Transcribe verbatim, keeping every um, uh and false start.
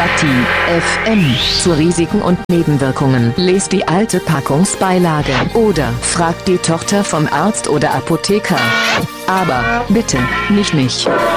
Demokratie F M zu Risiken und Nebenwirkungen. Lest die alte Packungsbeilage oder fragt die Tochter vom Arzt oder Apotheker. Aber bitte nicht mich.